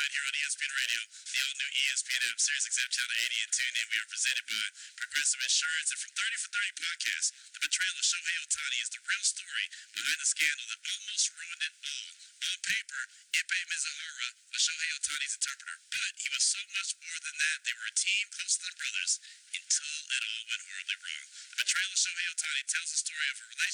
Right here on ESPN Radio, the all-new ESPN app, Sirius XM Channel 80 and TuneIn. We are presented by Progressive Insurance. And from 30 for 30 podcast, the betrayal of Shohei Ohtani is the real story behind the scandal that almost ruined it all. On paper, Ippei Mizuhara was Shohei Ohtani's interpreter, but he was so much more than that. They were a team closer than brothers until it all went horribly wrong. The betrayal of Shohei Ohtani tells the story of a relationship